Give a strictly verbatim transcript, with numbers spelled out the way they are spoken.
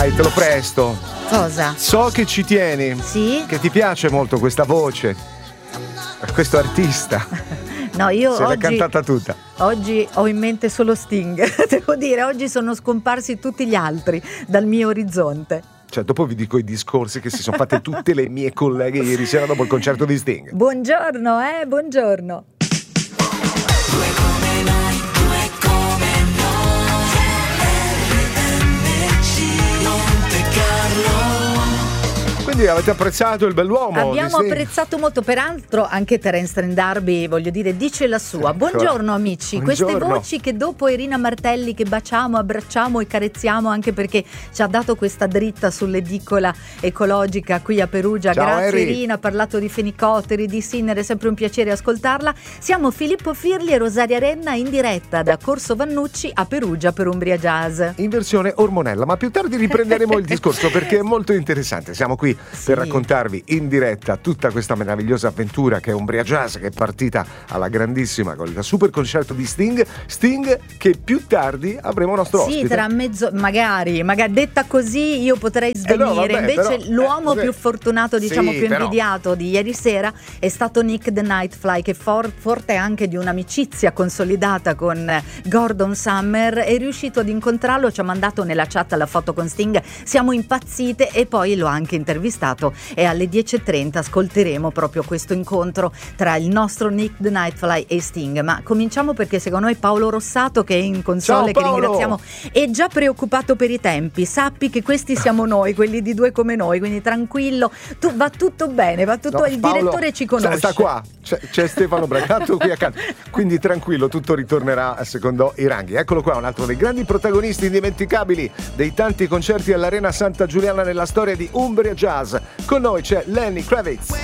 Dai, te lo presto. Cosa? So che ci tieni. Sì? Che ti piace molto questa voce. Questo artista. No, io Se l'è oggi, cantata tutta. oggi ho in mente solo Sting. Devo dire, oggi sono scomparsi tutti gli altri dal mio orizzonte. Cioè, dopo vi dico i discorsi che si sono fatte tutte le mie colleghe ieri sera dopo il concerto di Sting. Buongiorno, eh, buongiorno. Due come noi, due come noi, R M C, Monte Carlo. Quindi avete apprezzato il bell'uomo? Abbiamo di Sting? apprezzato molto, peraltro anche Terence Trent D'Arby, voglio dire, dice la sua. Ecco. Buongiorno amici, Buongiorno. queste voci che dopo Irina Martelli che baciamo, abbracciamo e carezziamo anche perché ci ha dato questa dritta sull'edicola ecologica qui a Perugia. Ciao, Grazie Eri. Irina, ha parlato di fenicotteri, di Sinner, è sempre un piacere ascoltarla. Siamo Filippo Firli e Rosaria Renna in diretta da Corso Vannucci a Perugia per Umbria Jazz. In versione ormonella, ma più tardi riprenderemo il discorso perché è molto interessante. Siamo qui Sì. per raccontarvi in diretta tutta questa meravigliosa avventura che è Umbria Jazz, che è partita alla grandissima con il super concerto di Sting. Sting che più tardi avremo nostro Sì, ospite. tra mezzo, magari, magari detta così io potrei svenire. Eh no, vabbè, Invece però, l'uomo eh, più fortunato, diciamo sì, più però. invidiato di ieri sera è stato Nick the Nightfly, che for- forte anche di un'amicizia consolidata con eh, Gordon Summer, è riuscito ad incontrarlo, ci ha mandato nella chat la foto con Sting, siamo impazzite e poi l'ho anche intervistato e alle dieci e trenta ascolteremo proprio questo incontro tra il nostro Nick the Nightfly e Sting. Ma cominciamo perché secondo noi Paolo Rossato, che è in console, Ciao, che Paolo! ringraziamo, è già preoccupato per i tempi. Sappi che questi siamo noi, quelli di Due come noi, quindi tranquillo, tu, va tutto bene, va tutto, No, il Paolo direttore ci conosce. Sta, sta qua, c'è, c'è Stefano Bracato qui accanto, quindi tranquillo, tutto ritornerà secondo i ranghi. Eccolo qua, un altro dei grandi protagonisti indimenticabili dei tanti concerti all'Arena Santa Giuliana nella storia di Umbria Jazz. Con noi c'è Lenny Kravitz.